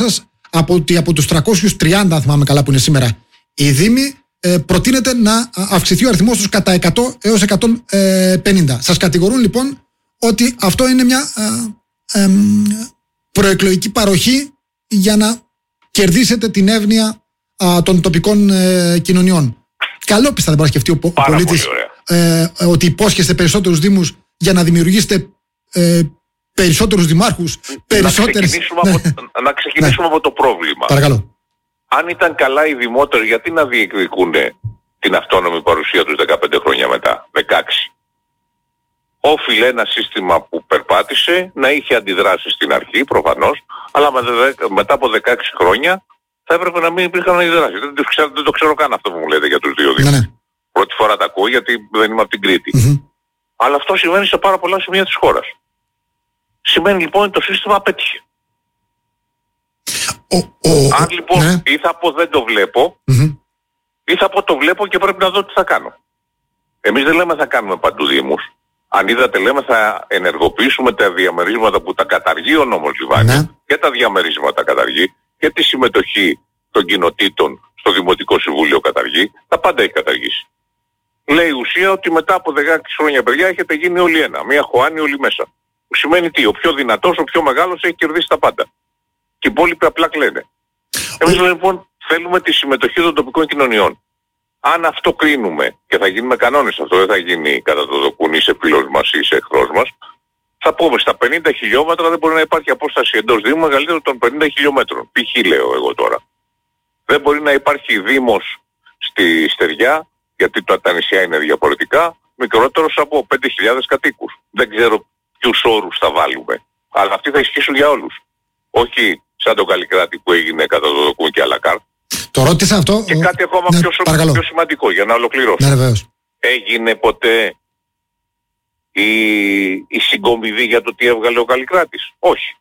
σας ότι από τους 330, αν θυμάμαι καλά που είναι σήμερα, οι δήμοι, προτείνεται να αυξηθεί ο αριθμός τους κατά 100 έως 150. Σας κατηγορούν λοιπόν ότι αυτό είναι μια προεκλογική παροχή για να κερδίσετε την εύνοια των τοπικών κοινωνιών. Καλόπιστα δεν μπορεί να σκεφτεί ο πολίτης ότι υπόσχεστε περισσότερους δήμους για να δημιουργήσετε περισσότερους δημάρχους, περισσότερες... Να ξεκινήσουμε από το πρόβλημα. Παρακαλώ. Αν ήταν καλά οι δημότεροι, γιατί να διεκδικούν την αυτόνομη παρουσία τους 15 χρόνια μετά, 16. Όφιλε ένα σύστημα που περπάτησε να είχε αντιδράσει στην αρχή, προφανώς, αλλά μετά από 16 χρόνια θα έπρεπε να μην υπήρχαν αντιδράσεις. Δεν το ξέρω καν αυτό που μου λέτε για τους δύο δήμους. Ναι. Πρώτη φορά τα ακούω γιατί δεν είμαι από την Κρήτη. Αλλά αυτό συμβαίνει σε πάρα πολλά σημεία της χώρας. Σημαίνει λοιπόν ότι το σύστημα απέτυχε. Αν λοιπόν ή θα πω δεν το βλέπω, ή θα πω το βλέπω και πρέπει να δω τι θα κάνω. Εμείς δεν λέμε θα κάνουμε παντού δήμους. Αν είδατε λέμε θα ενεργοποιήσουμε τα διαμερίσματα που τα καταργεί ο νόμος Λιβάνιο και τα διαμερίσματα καταργεί και τη συμμετοχή των κοινοτήτων στο Δημοτικό Συμβούλιο καταργεί, τα πάντα έχει καταργήσει. Λέει η ουσία ότι μετά από 16 χρόνια παιδιά έχετε γίνει όλοι ένα, μία χωάνη όλοι μέσα. Που σημαίνει τι, ο πιο δυνατός, ο πιο μεγάλος έχει κερδίσει τα πάντα. Και οι υπόλοιποι απλά κλαίνε. Εμείς λοιπόν θέλουμε τη συμμετοχή των τοπικών κοινωνιών. Αν αυτό κρίνουμε και θα γίνει με κανόνες, αυτό δεν θα γίνει κατά το δοκούνι σε φίλος μας ή σε εχθρός μας, θα πούμε στα 50 χιλιόμετρα δεν μπορεί να υπάρχει απόσταση εντός Δήμου μεγαλύτερο των 50 χιλιόμετρων. Π.χ. λέω εγώ τώρα. Δεν μπορεί να υπάρχει Δήμος στη Στεριά, γιατί τα νησιά είναι διαφορετικά, μικρότερος από 5.000 κατοίκους. Δεν ξέρω ποιους όρους θα βάλουμε. Αλλά αυτοί θα ισχύσουν για όλους. Όχι σαν το Καλλικράτη που έγινε κατά το δοκούν και αλακάρ. Το ρώτησα αυτό. Και κάτι ακόμα πιο σημαντικό για να ολοκληρώσω. Ναι, βεβαίως. Έγινε ποτέ η συγκομιδή για το τι έβγαλε ο Καλλικράτης? Όχι.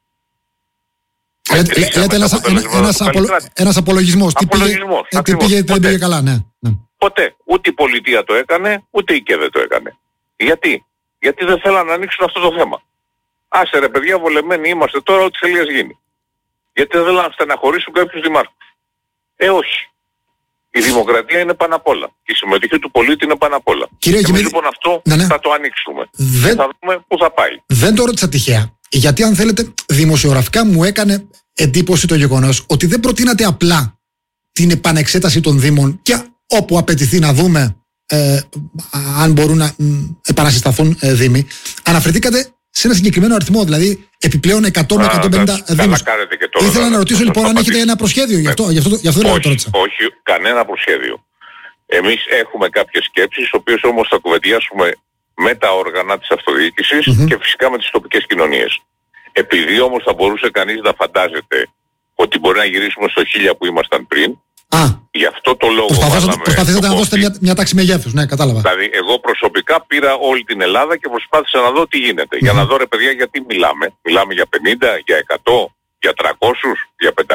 Λέτε ένας απολογισμός. Τι πήγε, δεν πήγε καλά, ναι. Ποτέ. Ούτε η πολιτεία το έκανε, ούτε η ΚΕΔ το έκανε. Γιατί? Γιατί δεν θέλαν να ανοίξουν αυτό το θέμα. Άσε ρε παιδιά, βολεμένοι είμαστε τώρα, ό,τι θέλει ας γίνει. Γιατί δεν θέλαν να στεναχωρήσουν κάποιους δημάρχους. Όχι. Η δημοκρατία είναι πάνω απ' όλα. Η συμμετοχή του πολίτη είναι πάνω απ' όλα. Εμείς λοιπόν αυτό θα το ανοίξουμε. Και θα δούμε πού θα πάει. Δεν το ρώτησα τυχαία. Γιατί αν θέλετε, δημοσιογραφικά μου έκανε εντύπωση το γεγονός ότι δεν προτείνατε απλά την επανεξέταση των Δήμων και όπου απαιτηθεί να δούμε αν μπορούν να επανασυσταθούν Δήμοι. Αναφερθήκατε σε ένα συγκεκριμένο αριθμό, δηλαδή επιπλέον 100 με 150 Δήμους. Ήθελα να ρωτήσω λοιπόν αν έχετε ένα προσχέδιο γι' αυτό δεν το ρώτησα. Όχι, κανένα προσχέδιο. Εμείς έχουμε κάποιες σκέψεις, τις οποίες όμως θα κουβεντιάσουμε με τα όργανα της αυτοδιοίκησης και φυσικά με τις τοπικές κοινωνίες. Επειδή όμως θα μπορούσε κανείς να φαντάζεται ότι μπορεί να γυρίσουμε στο 1000 που ήμασταν πριν, γι' αυτό το λόγο προσπαθήσατε να δώσετε μια τάξη μεγέθους, ναι, κατάλαβα. Δηλαδή εγώ προσωπικά πήρα όλη την Ελλάδα και προσπάθησα να δω τι γίνεται. Για να δω ρε παιδιά γιατί μιλάμε. Μιλάμε για 50, για 100, για 300, για 500.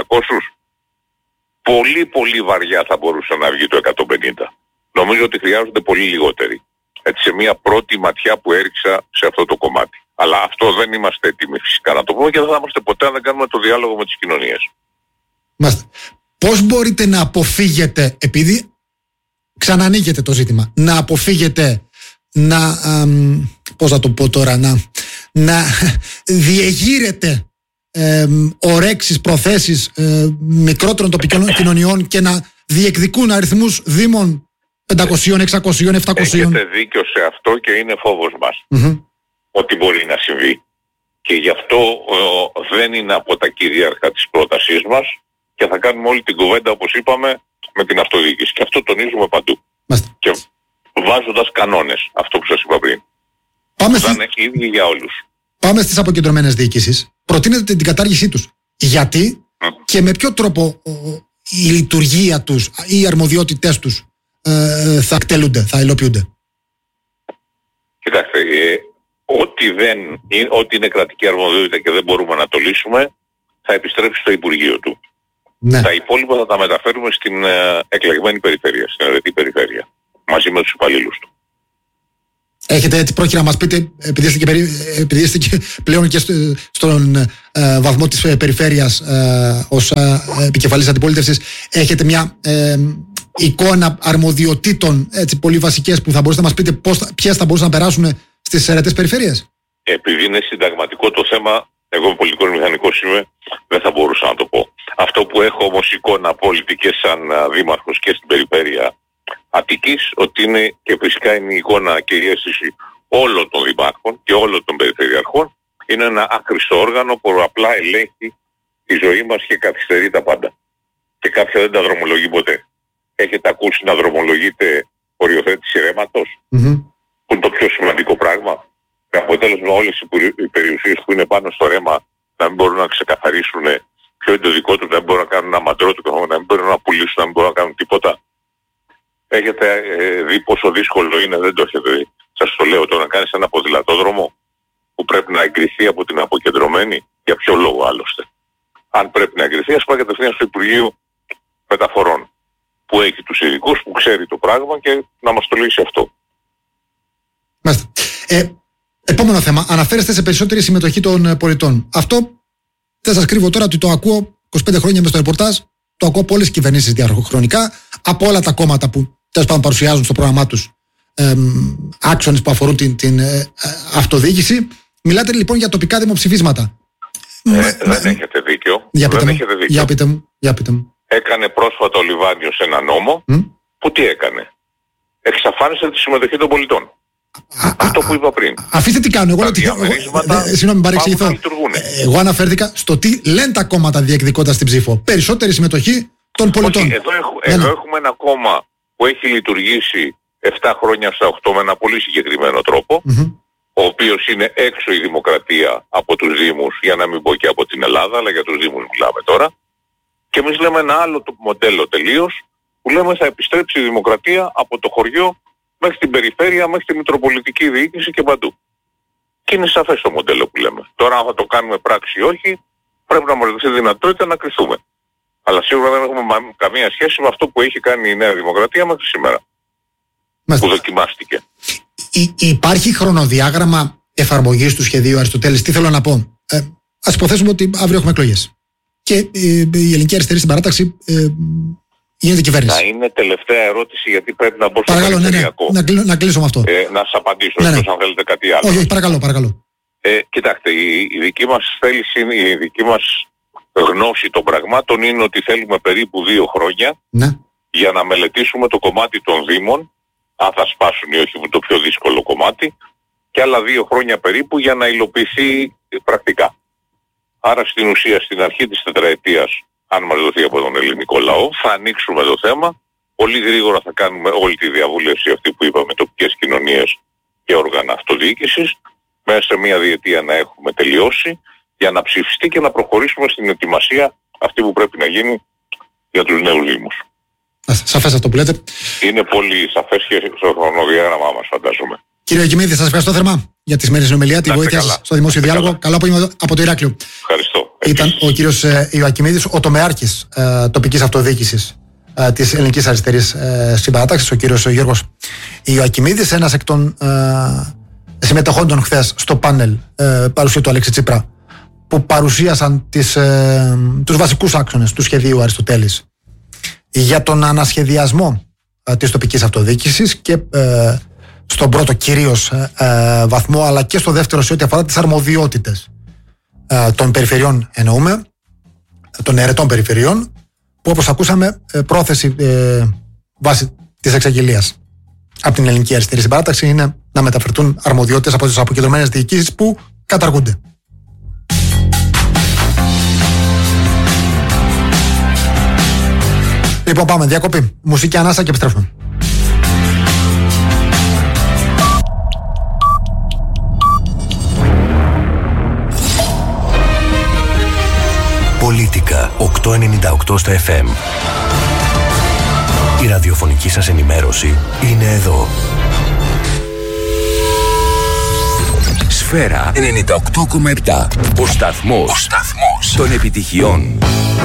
Πολύ πολύ βαριά θα μπορούσε να βγει το 150. Νομίζω ότι χρειάζονται πολύ λιγότεροι. Έτσι σε μια πρώτη ματιά που έριξα σε αυτό το κομμάτι. Αλλά αυτό δεν είμαστε έτοιμοι φυσικά να το πούμε και δεν θα είμαστε ποτέ αν δεν κάνουμε το διάλογο με τις κοινωνίες. Πώς μπορείτε να αποφύγετε, επειδή ξανανοίγετε το ζήτημα, να αποφύγετε πώς να το πω τώρα, να διεγείρετε ορέξεις, προθέσεις μικρότερων τοπικών κοινωνιών και να διεκδικούν αριθμούς Δήμων 500, 600, 700. Έχετε δίκιο σε αυτό και είναι φόβος μας ότι μπορεί να συμβεί. Και γι' αυτό δεν είναι από τα κυρίαρχα της πρότασής μας και θα κάνουμε όλη την κουβέντα όπως είπαμε με την αυτοδιοίκηση. Και αυτό τονίζουμε παντού. Και βάζοντας κανόνες, αυτό που σας είπα πριν. Θα είναι ίδιοι για όλους. Πάμε στις αποκεντρωμένες διοικήσεις. Προτείνετε την κατάργησή τους. Γιατί και με ποιο τρόπο η λειτουργία τους ή οι αρμοδιότητές τους θα εκτελούνται, θα υλοποιούνται? Κοιτάξτε, ό,τι είναι κρατική αρμοδιότητα και δεν μπορούμε να το λύσουμε, θα επιστρέψει στο Υπουργείο του. Ναι. Τα υπόλοιπα θα τα μεταφέρουμε στην εκλεγμένη περιφέρεια, στην αιρετή περιφέρεια, μαζί με τους υπαλλήλους του. Έχετε έτσι πρόχειρα να μας πείτε, επειδή είστε και πλέον και στον βαθμό της περιφέρειας ως επικεφαλής αντιπολίτευσης, έχετε μια εικόνα αρμοδιοτήτων έτσι, πολύ βασικές που θα μπορούσατε να μας πείτε ποιες θα μπορούσαν να περάσουν στις αιρετές περιφέρειες? Επειδή είναι συνταγματικό το θέμα, εγώ πολιτικός μηχανικός είμαι, δεν θα μπορούσα να το πω. Αυτό που έχω όμως εικόνα απόλυτη και σαν δήμαρχος και στην περιφέρεια Αττικής, ότι είναι και φυσικά είναι η εικόνα και η αίσθηση όλων των δημάρχων και όλων των περιφερειαρχών, είναι ένα άχρηστο όργανο που απλά ελέγχει τη ζωή μας και καθυστερεί τα πάντα. Και κάποια δεν τα δρομολογεί ποτέ. Έχετε ακούσει να δρομολογείτε οριοθέτηση ρέματος, που είναι το πιο σημαντικό πράγμα? Με αποτέλεσμα όλες οι περιουσίες που είναι πάνω στο ρέμα να μην μπορούν να ξεκαθαρίσουν ποιο είναι το δικό τους, να μην μπορούν να κάνουν ένα μαντρό του, να μην μπορούν να πουλήσουν, να μην μπορούν να κάνουν τίποτα. Έχετε δει πόσο δύσκολο είναι? Δεν το έχετε δει. Σας το λέω τώρα, να κάνεις ένα ποδηλατόδρομο που πρέπει να εγκριθεί από την αποκεντρωμένη. Για ποιο λόγο άλλωστε? Αν πρέπει να εγκριθεί, ας πάει κατευθείαν στο Υπουργείο Μεταφορών, που έχει τους ειδικούς, που ξέρει το πράγμα και να μας το λύσει αυτό. Μάλιστα. Επόμενο θέμα. Αναφέρεστε σε περισσότερη συμμετοχή των πολιτών. Αυτό δεν σας κρύβω τώρα ότι το ακούω 25 χρόνια μες στο ρεπορτάζ. Το ακούω από όλες τις κυβερνήσεις διαχρονικά, από όλα τα κόμματα που τέλος πάντων παρουσιάζουν στο πρόγραμμά τους άξονες που αφορούν την αυτοδιοίκηση. Μιλάτε λοιπόν για τοπικά δημοψηφίσματα. Δεν έχετε δίκιο. Για πείτε μου. Έκανε πρόσφατα ο Λιβάνιος ένα νόμο που τι έκανε? Εξαφάνισε τη συμμετοχή των πολιτών. Αυτό που είπα πριν. Αφήστε τι κάνω. Συγγνώμη, παρεξηγηθώ. Εγώ αναφέρθηκα στο τι λένε τα κόμματα διεκδικώντας την ψήφο. Περισσότερη συμμετοχή των πολιτών. Εδώ έχουμε ένα κόμμα που έχει λειτουργήσει 7 χρόνια στα 8 με ένα πολύ συγκεκριμένο τρόπο, ο οποίος είναι έξω η δημοκρατία από τους Δήμους, για να μην πω και από την Ελλάδα, αλλά για τους Δήμους μιλάμε τώρα. Και εμείς λέμε ένα άλλο μοντέλο τελείως, που λέμε θα επιστρέψει η δημοκρατία από το χωριό μέχρι την περιφέρεια, μέχρι τη μητροπολιτική διοίκηση και παντού. Και είναι σαφές το μοντέλο που λέμε. Τώρα αν θα το κάνουμε πράξη ή όχι, πρέπει να μας δοθεί δυνατότητα να κρυθούμε. Αλλά σίγουρα δεν έχουμε καμία σχέση με αυτό που έχει κάνει η Νέα Δημοκρατία μέχρι σήμερα. Που δοκιμάστηκε. Υπάρχει χρονοδιάγραμμα εφαρμογής του σχεδίου Αριστοτέλης? Τι θέλω να πω? Ας υποθέσουμε ότι αύριο έχουμε εκλογές και η Ελληνική Αριστερή στην παράταξη γίνεται κυβέρνηση. Να είναι τελευταία ερώτηση, γιατί πρέπει να μπω στο περιφερειακό. Να κλείσω με αυτό. Να σας απαντήσω, εκτός αν θέλετε κάτι άλλο. Όχι, παρακαλώ. Κοιτάξτε, η δική μας θέληση, η δική μας γνώση των πραγμάτων είναι ότι θέλουμε περίπου 2 χρόνια για να μελετήσουμε το κομμάτι των Δήμων, αν θα σπάσουν ή όχι, που είναι το πιο δύσκολο κομμάτι, και άλλα 2 χρόνια περίπου για να υλοποιηθεί πρακτικά. Άρα στην ουσία στην αρχή της τετραετίας, αν μας δοθεί από τον ελληνικό λαό, θα ανοίξουμε το θέμα. Πολύ γρήγορα θα κάνουμε όλη τη διαβούλευση αυτή που είπαμε, τοπικές κοινωνίες και όργανα αυτοδιοίκησης, μέσα σε μια διετία να έχουμε τελειώσει, για να ψηφιστεί και να προχωρήσουμε στην ετοιμασία αυτή που πρέπει να γίνει για τους νέους Δήμους. Σαφές αυτό που λέτε. Είναι πολύ σαφές και στο χρονοδιάγραμμά μας, φαντάζομαι. Κύριε Ιωακημίδη, σας ευχαριστώ θερμά για τη σημερινή συνομιλία, τη βοήθεια σας στο δημόσιο διάλογο. Καλό απόγευμα από το Ηράκλειο. Ευχαριστώ. Ήταν ο κύριος Ιωακημίδης, ο τομεάρχης τοπικής αυτοδιοίκησης της Ελληνικής Αριστερής Συμπαράταξης, ο κύριος Γιώργος Ιωακημίδης, ένας εκ των συμμετεχόντων χθες στο πάνελ παρουσία του Αλέξη Τσίπρα, που παρουσίασαν τους βασικούς άξονες του σχεδίου Αριστοτέλης για τον ανασχεδιασμό της τοπικής αυτοδιοίκησης και στον πρώτο κυρίως βαθμό, αλλά και στο δεύτερο σε ό,τι αφορά τις αρμοδιότητες των περιφερειών, εννοούμε των αιρετών περιφερειών, που όπως ακούσαμε πρόθεση βάσει της εξαγγελίας από την Ελληνική Αριστερή Συμπαράταξη είναι να μεταφερθούν αρμοδιότητες από τις αποκεντρωμένες διοικήσεις που καταργούνται. Λοιπόν, πάμε διακοπή, μουσική ανάσα και επιστρέφουμε. Πολίτικα 898 στα FM. Η ραδιοφωνική σας ενημέρωση είναι εδώ. Σφαίρα 98,7. Ο σταθμός των επιτυχιών.